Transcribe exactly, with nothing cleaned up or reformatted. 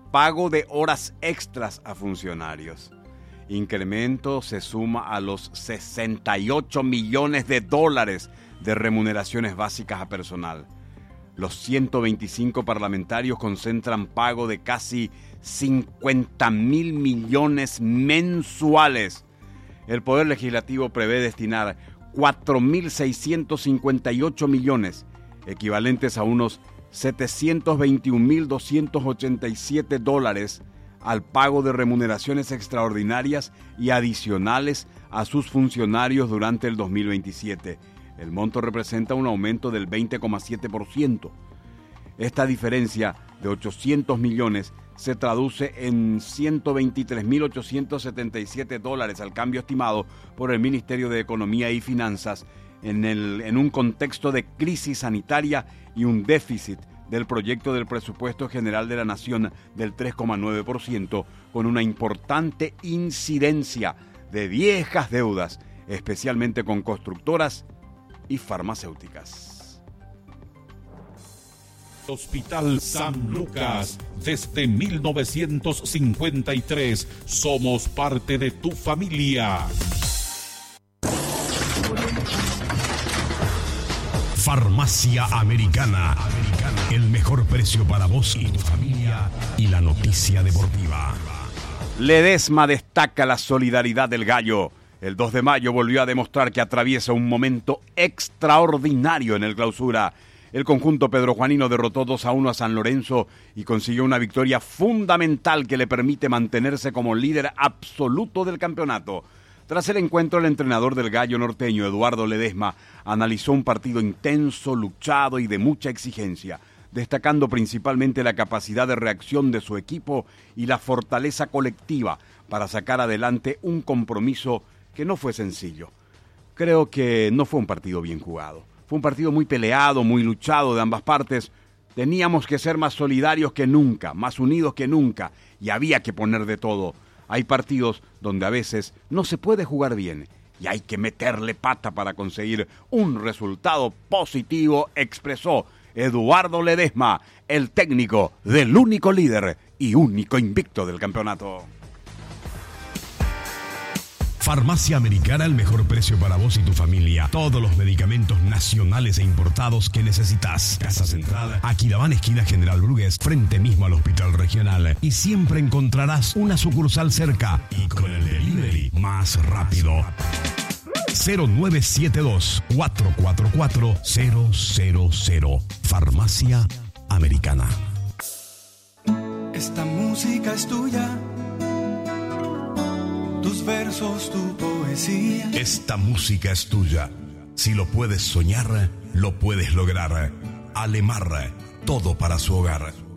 pago de horas extras a funcionarios. Incremento se suma a los sesenta y ocho millones de dólares de remuneraciones básicas a personal. Los ciento veinticinco parlamentarios concentran pago de casi cincuenta mil millones mensuales. El Poder Legislativo prevé destinar cuatro mil seiscientos cincuenta y ocho millones, equivalentes a unos setecientos veintiún mil doscientos ochenta y siete dólares, al pago de remuneraciones extraordinarias y adicionales a sus funcionarios durante el dos mil veintisiete. El monto representa un aumento del veinte coma siete por ciento. Esta diferencia de ochocientos millones se traduce en ciento veintitrés mil ochocientos setenta y siete dólares al cambio estimado por el Ministerio de Economía y Finanzas en, el, en un contexto de crisis sanitaria y un déficit del proyecto del presupuesto general de la Nación del tres coma nueve por ciento, con una importante incidencia de viejas deudas, especialmente con constructoras y farmacéuticas. Hospital San Lucas, desde mil novecientos cincuenta y tres, somos parte de tu familia. Farmacia Americana. Americana. El mejor precio para vos y tu familia. Y la noticia deportiva. Ledesma destaca la solidaridad del Gallo. El dos de mayo volvió a demostrar que atraviesa un momento extraordinario en el Clausura. El conjunto pedrojuanino derrotó dos a uno a San Lorenzo y consiguió una victoria fundamental que le permite mantenerse como líder absoluto del campeonato. Tras el encuentro, el entrenador del Gallo norteño, Eduardo Ledesma, analizó un partido intenso, luchado y de mucha exigencia, destacando principalmente la capacidad de reacción de su equipo y la fortaleza colectiva para sacar adelante un compromiso que no fue sencillo. Creo que no fue un partido bien jugado. Fue un partido muy peleado, muy luchado de ambas partes. Teníamos que ser más solidarios que nunca, más unidos que nunca, y había que poner de todo. Hay partidos donde a veces no se puede jugar bien y hay que meterle pata para conseguir un resultado positivo, expresó Eduardo Ledesma, el técnico del único líder y único invicto del campeonato. Farmacia Americana, el mejor precio para vos y tu familia. Todos los medicamentos nacionales e importados que necesitas. Casa Central, Aquidabán, esquina General Brugués, frente mismo al Hospital Regional. Y siempre encontrarás una sucursal cerca y con el delivery más rápido. cero nueve siete dos, cuatro cuatro cuatro, cero cero cero. Farmacia Americana. Esta música es tuya. Tus versos, tu poesía. Esta música es tuya. Si lo puedes soñar, lo puedes lograr. Alemar, todo para su hogar.